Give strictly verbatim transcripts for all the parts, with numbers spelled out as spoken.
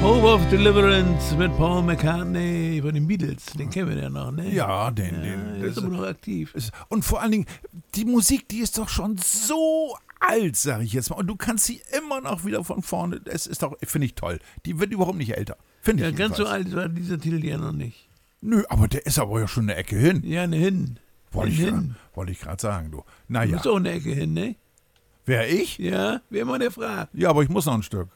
Hope of Deliverance mit Paul McCartney von den Beatles. Den kennen wir ja noch, ne? Ja, den. Ja, den der ist immer noch aktiv. Und vor allen Dingen, die Musik, die ist doch schon so alt, sag ich jetzt mal. Und du kannst sie immer noch wieder von vorne. Es ist doch, finde ich toll. Die wird überhaupt nicht älter. Finde Ja, ich. ganz so jedenfalls. alt war dieser Titel ja noch nicht. Nö, aber der ist aber ja schon eine Ecke hin. Ja, ne hin. Wollte ich, hin. wollte ich gerade sagen, du. Du Naja. bist auch eine Ecke hin, ne? Wer ich? Ja, wer immer der fragt. Ja, aber ich muss noch ein Stück.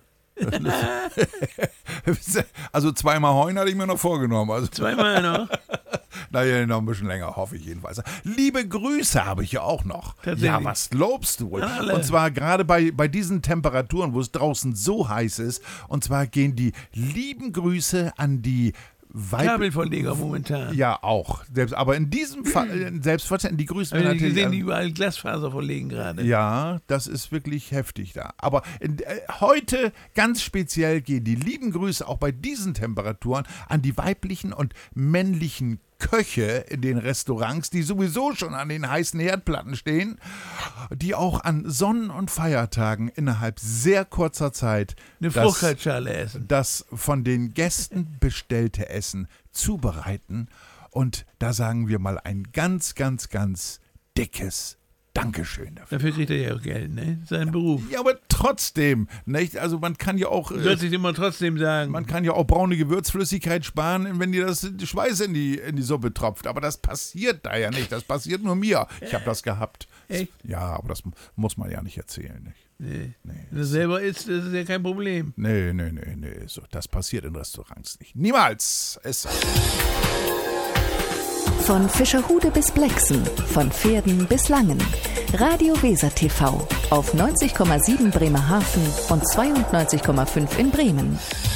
Also zweimal heuen hatte ich mir noch vorgenommen. Also, Zweimal noch. naja, noch ein bisschen länger, hoffe ich jedenfalls. Liebe Grüße habe ich ja auch noch. Tatsächlich. Ja, was lobst du wohl? An alle. Und zwar gerade bei, bei diesen Temperaturen, wo es draußen so heiß ist. Und zwar gehen die lieben Grüße an die Weib Kabelverleger momentan. Ja, auch. Selbst, aber in diesem Fall, äh, selbstverständlich, die Grüße Habe ich natürlich. gesehen, an- die überall Glasfaser verlegen gerade. Ja, das ist wirklich heftig da. Aber in, äh, heute ganz speziell gehen die lieben Grüße auch bei diesen Temperaturen an die weiblichen und männlichen Köche in den Restaurants, die sowieso schon an den heißen Herdplatten stehen, die auch an Sonnen- und Feiertagen innerhalb sehr kurzer Zeit Eine das, Fruchtkaltschale essen. das von den Gästen bestellte Essen zubereiten. Und da sagen wir mal ein ganz, ganz, ganz dickes Dankeschön dafür. Dafür kriegt er ja auch Geld, ne? Sein Beruf. Ja, aber trotzdem, nicht? Also man kann ja auch, Du äh, sollst dich immer trotzdem sagen. man kann ja auch braune Gewürzflüssigkeit sparen, wenn dir das Schweiß in die, in die Suppe tropft. Aber das passiert da ja nicht. Das passiert nur mir. Ich habe das gehabt. Echt? Ja, aber das muss man ja nicht erzählen. Nicht? Nee. Nee, Wenn du selber isst, das ist ja kein Problem. nee, nee, nee, nee. So, das passiert in Restaurants nicht. Niemals. Es Von Fischerhude bis Blexen, von Pferden bis Langen. Radio Weser T V auf neunzig Komma sieben Bremerhaven und zweiundneunzig Komma fünf in Bremen.